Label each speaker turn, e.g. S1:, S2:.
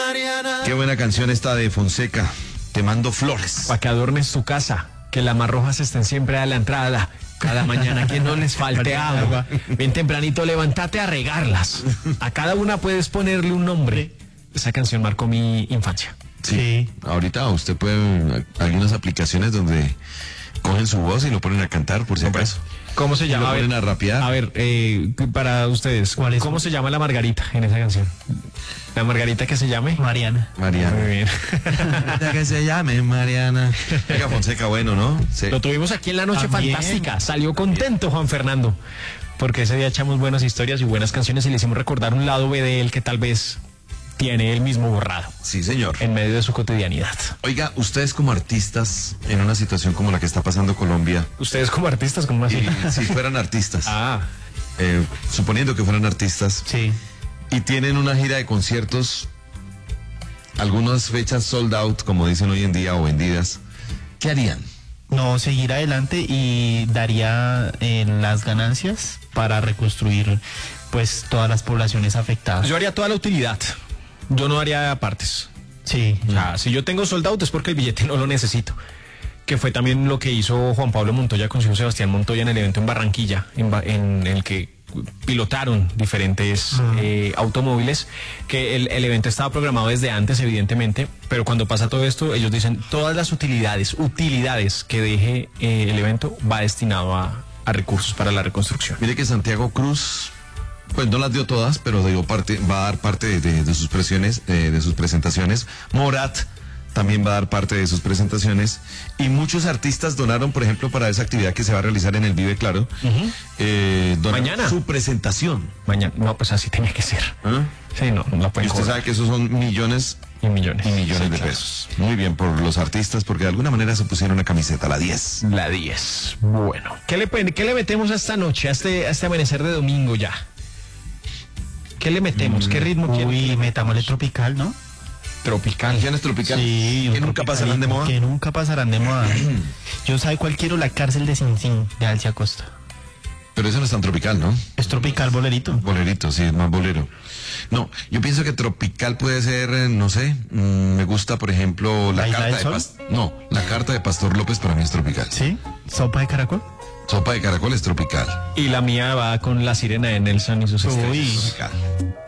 S1: Mariana.
S2: Qué buena canción esta de Fonseca. Te mando flores.
S3: Para que adornes tu casa, que las marrojas estén siempre a la entrada. Cada mañana que no les falte agua. Bien tempranito, levántate a regarlas. A cada una puedes ponerle un nombre. Esa canción marcó mi infancia.
S2: Sí. Ahorita usted puede, hay unas aplicaciones donde cogen su voz y lo ponen a cantar, por si acaso.
S3: ¿Cómo se llama?
S2: Lo ponen a rapear.
S3: A ver, para ustedes, ¿cómo se llama la Margarita en esa canción? La Margarita que se llame
S4: Mariana.
S2: Mariana.
S3: Muy bien.
S2: Que se llame Mariana. Oiga, Fonseca, bueno, ¿no? Sí.
S3: Lo tuvimos aquí en la noche
S4: También.
S3: fantástica. Salió contento Juan Fernando, porque ese día echamos buenas historias y buenas canciones y le hicimos recordar un lado B de él que tal vez tiene él mismo borrado
S2: Sí, señor.
S3: en medio de su cotidianidad.
S2: Oiga, ustedes como artistas, en una situación como la que está pasando Colombia,
S3: Ustedes como artistas, ¿cómo así?
S2: y si fueran artistas, suponiendo que fueran artistas,
S4: Sí.
S2: y tienen una gira de conciertos, algunas fechas sold out, como dicen hoy en día, o vendidas, ¿qué harían?
S4: No, seguir adelante y daría las ganancias para reconstruir pues todas las poblaciones afectadas.
S3: Yo haría toda la utilidad. Yo no haría partes.
S4: Sí.
S3: O sea, si yo tengo sold out es porque el billete no lo necesito. Que fue también lo que hizo Juan Pablo Montoya con su hijo Sebastián Montoya en el evento en Barranquilla, en el que pilotaron diferentes automóviles, que el evento estaba programado desde antes, evidentemente, pero cuando pasa todo esto, ellos dicen, todas las utilidades que deje el evento va destinado a recursos para la reconstrucción.
S2: Mire que Santiago Cruz, pues no las dio todas, pero va a dar parte de sus de sus presentaciones. Morat también va a dar parte de sus presentaciones. Y muchos artistas donaron, por ejemplo, para esa actividad que se va a realizar en el Vive Claro. Donaron
S3: Mañana.
S2: su presentación.
S3: Mañana, no, pues así tenía que ser.
S2: ¿Ah?
S3: Sí, no la
S2: Y
S3: pueden
S2: usted
S3: cobrar.
S2: sabe que esos son millones
S3: Y millones.
S2: y millones
S3: Sí,
S2: de
S3: claro.
S2: pesos. Muy bien por los artistas, porque de alguna manera se pusieron una camiseta, la 10.
S3: La 10. Bueno. ¿Qué le metemos a esta noche, a este amanecer de domingo ya? ¿Qué le metemos? ¿Qué ritmo quiere?
S4: Uy, metámosle tropical, ¿no?
S3: Tropical.
S2: Canciones tropicales
S4: Sí.
S2: que
S4: un
S2: nunca pasarán de moda.
S4: Que nunca pasarán de moda. Yo sabe cuál quiero, La cárcel de Sin Sin, de Alcia Costa.
S2: Pero eso no es tan tropical, ¿no?
S4: Es tropical, bolerito.
S2: Bolerito, sí, es más bolero. No, yo pienso que tropical puede ser, no sé, me gusta, por ejemplo,
S4: ¿La
S2: la
S4: Isla
S2: carta
S4: del
S2: de
S4: Sol?
S2: la carta de Pastor López para mí es tropical.
S4: ¿Sí? ¿Sopa de caracol?
S2: Sopa de caracol es tropical.
S3: Y la mía va con La sirena de Nelson y sus estrellas.
S4: Uy.
S2: Tropical.